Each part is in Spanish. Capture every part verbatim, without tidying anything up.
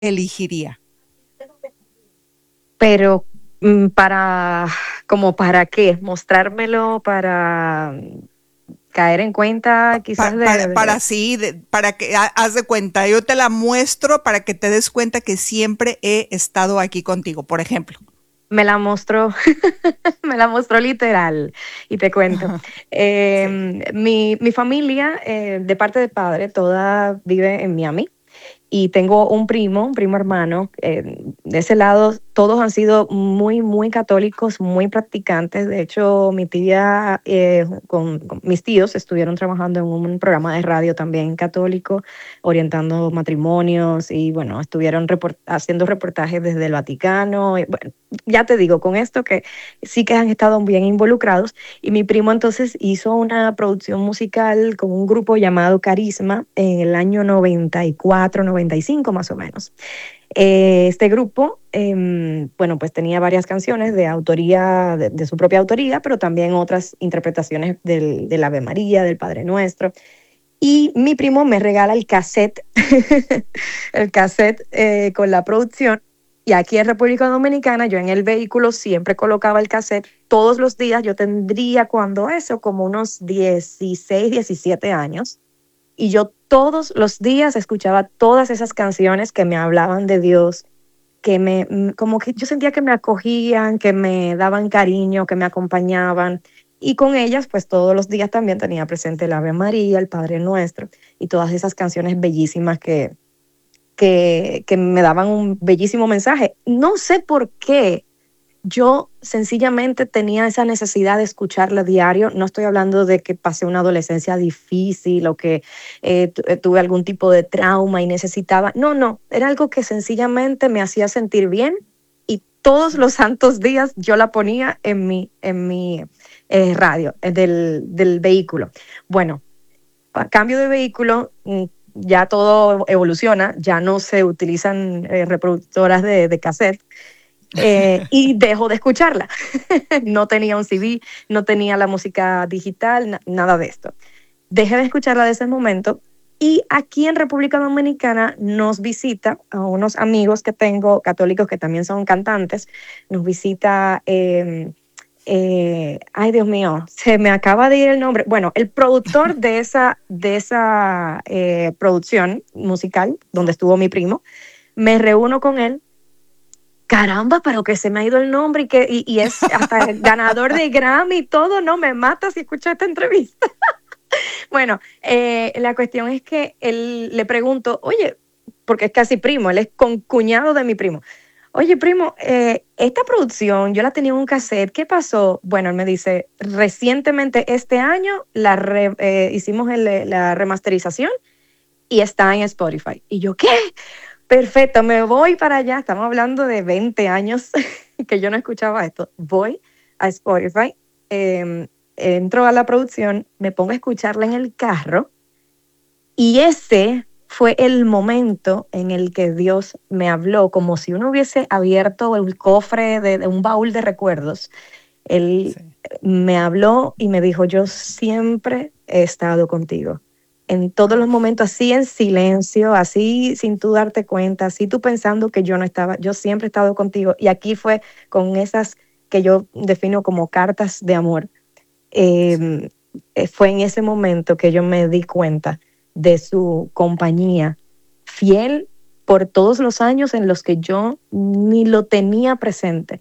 elegiría? Pero mm, para, como para qué, mostrármelo para caer en cuenta quizás Para, de, para, para de- así, de, para que haz de cuenta, yo te la muestro para que te des cuenta que siempre he estado aquí contigo, por ejemplo. me la mostró, me la mostró literal. Y te cuento. Sí. Eh, mi, mi familia, eh, de parte de padre, toda vive en Miami. Y tengo un primo, un primo hermano. Eh, de ese lado, todos han sido muy, muy católicos, muy practicantes. De hecho, mi tía, eh, con, con mis tíos, estuvieron trabajando en un programa de radio también católico, orientando matrimonios y, bueno, estuvieron report haciendo reportajes desde el Vaticano. Y, bueno, ya te digo, con esto que sí que han estado bien involucrados. Y mi primo entonces hizo una producción musical con un grupo llamado Carisma en el año noventa y cuatro, noventa y cinco más o menos. Eh, este grupo, eh, bueno, pues tenía varias canciones de autoría, de, de, su propia autoría, pero también otras interpretaciones del, del Ave María, del Padre Nuestro. Y mi primo me regala el cassette, el cassette eh, con la producción. Y aquí en República Dominicana, yo en el vehículo siempre colocaba el cassette todos los días. Yo tendría cuando eso, como unos dieciséis, diecisiete años. Y yo todos los días escuchaba todas esas canciones que me hablaban de Dios, que me, como que yo sentía que me acogían, que me daban cariño, que me acompañaban. Y con ellas, pues todos los días también tenía presente el Ave María, el Padre Nuestro y todas esas canciones bellísimas que, que, que me daban un bellísimo mensaje. No sé por qué yo sencillamente tenía esa necesidad de escucharla diario. No estoy hablando de que pasé una adolescencia difícil o que eh, tuve algún tipo de trauma y necesitaba. No, no, era algo que sencillamente me hacía sentir bien y todos los santos días yo la ponía en mi, en mi eh, radio eh, del, del vehículo. Bueno, a cambio de vehículo, ya todo evoluciona, ya no se utilizan eh, reproductoras de, de cassette. Eh, y dejo de escucharla. No tenía un C D, no tenía la música digital, na nada de esto. Dejé de escucharla desde ese momento y aquí en República Dominicana nos visita a unos amigos que tengo católicos que también son cantantes, nos visita, eh, eh, ay Dios mío, se me acaba de ir el nombre, bueno, el productor de esa, de esa eh, producción musical donde estuvo mi primo, me reúno con él. Caramba, pero que se me ha ido el nombre y que y, y es hasta el ganador de Grammy y todo, no me mata si escucho esta entrevista. Bueno, eh, la cuestión es que él le pregunto, oye, porque es casi primo, él es concuñado de mi primo. Oye, primo, eh, esta producción yo la tenía en un cassette, ¿qué pasó? Bueno, él me dice, recientemente este año la re, eh, hicimos el, la remasterización y está en Spotify. Y yo, ¿qué? Perfecto, me voy para allá. Estamos hablando de veinte años que yo no escuchaba esto. Voy a Spotify, eh, entro a la producción, me pongo a escucharla en el carro y ese fue el momento en el que Dios me habló, como si uno hubiese abierto el cofre de, de un baúl de recuerdos. Él sí. me habló y me dijo, yo siempre he estado contigo. En todos los momentos, así en silencio, así sin tú darte cuenta, así tú pensando que yo no estaba, yo siempre he estado contigo. Y aquí fue con esas que yo defino como cartas de amor. Eh, sí. Fue en ese momento que yo me di cuenta de su compañía fiel por todos los años en los que yo ni lo tenía presente.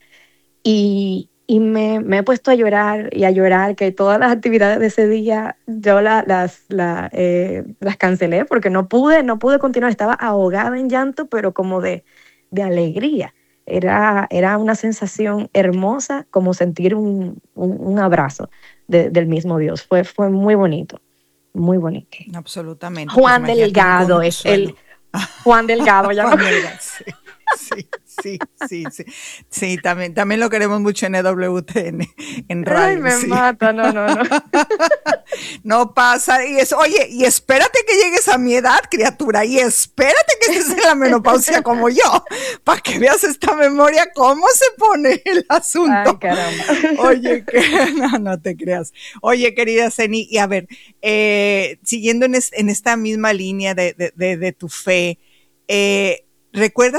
Y, y me, me he puesto a llorar y a llorar, que todas las actividades de ese día yo la, las, la, eh, las cancelé porque no pude, no pude continuar, estaba ahogada en llanto, pero como de, de alegría. Era, era una sensación hermosa, como sentir un, un, un abrazo de, del mismo Dios. Fue, fue muy bonito, muy bonito. Absolutamente. Pues Juan Delgado es el... Juan Delgado, ya Juan no. Delgado, sí. Sí, sí, sí, sí. Sí, también, también lo queremos mucho en E W T N, en radio. Ay, me sí. mata, no, no, no. No pasa, y es, oye, y espérate que llegues a mi edad, criatura, y espérate que estés en la menopausia como yo, para que veas esta memoria, cómo se pone el asunto. Ay, caramba. Oye, que, no, no te creas. Oye, querida Zeny, y a ver, eh, siguiendo en, es, en esta misma línea de, de, de, de tu fe, eh, Recuerda